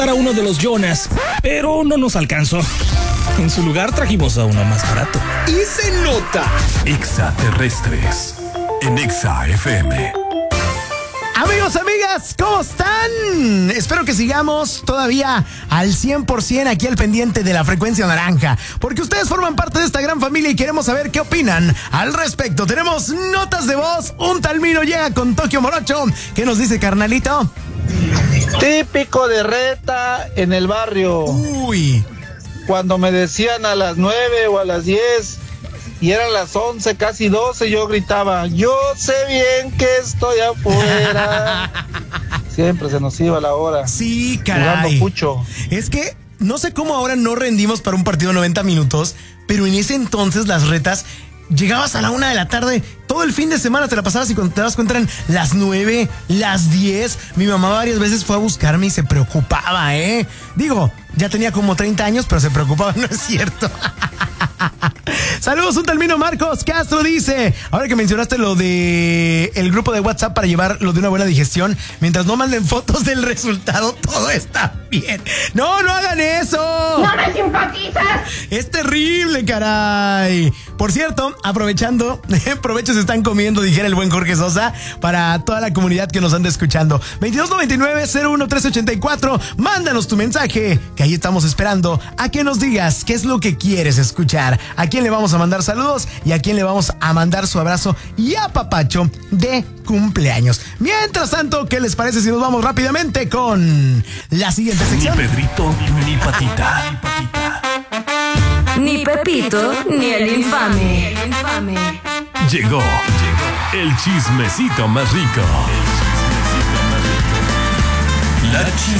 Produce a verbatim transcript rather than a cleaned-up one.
a uno de los Jonas, pero no nos alcanzó. En su lugar trajimos a uno más barato. Y se nota. Extraterrestres en Exa F M. Amigos, amigas, ¿cómo están? Espero que sigamos todavía al cien por ciento aquí al pendiente de la frecuencia naranja, porque ustedes forman parte de esta gran familia y queremos saber qué opinan al respecto. Tenemos notas de voz. Un Talmino llega con Tokio Morocho. ¿Qué nos dice, carnalito? Típico de reta en el barrio. Uy. Cuando me decían a las nueve o a las diez y eran las once, casi doce, yo gritaba, yo sé bien que estoy afuera. Siempre se nos iba la hora. Sí, caray. Jugando pucho. Es que no sé cómo ahora no rendimos para un partido de noventa minutos, pero en ese entonces las retas llegabas a la una de la tarde, todo el fin de semana te la pasabas y cuando te das cuenta eran las nueve, las diez. Mi mamá varias veces fue a buscarme y se preocupaba, ¿eh? Digo, ya tenía como treinta años, pero se preocupaba, no es cierto. Saludos, un Talmino. Marcos Castro dice, ahora que mencionaste lo de el grupo de WhatsApp para llevar lo de una buena digestión, mientras no manden fotos del resultado, todo está bien. No, no hagan eso. ¡No me simpatizas! Es terrible, caray. Por cierto, aprovechando, provecho se están comiendo, dijera el buen Jorge Sosa, para toda la comunidad que nos anda escuchando. veintidós noventa y nueve, cero uno tres ochenta y cuatro, mándanos tu mensaje, que ahí estamos esperando a que nos digas qué es lo que quieres escuchar, a quién le vamos a mandar saludos y a quién le vamos a mandar su abrazo y apapacho de cumpleaños. Mientras tanto, ¿qué les parece si nos vamos rápidamente con la siguiente sección? Ni Pedrito ni Patita. Ni Patita. Ni Pepito, ni el infame. El infame. Llegó, llegó el chismecito más rico. La chismosita.